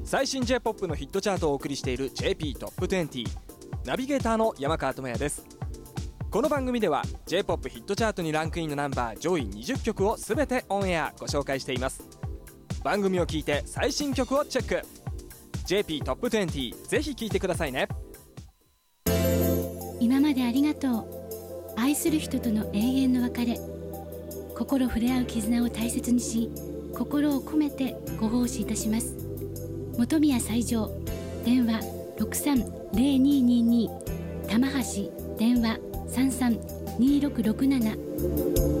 最新 J-POP のヒットチャートをお送りしている JP トップ20。ナビゲーターの山川智也です。この番組では J-POP ヒットチャートにランクインのナンバー上位20曲を全てオンエアご紹介しています。番組を聞いて最新曲をチェック。 JP トップ20、ぜひ聞いてくださいね。 今までありがとう。愛する人との永遠の別れ、心触れ合う絆を大切にし、心を込めてご奉仕いたします。本宮斎場、電話630222、玉橋、電話332667。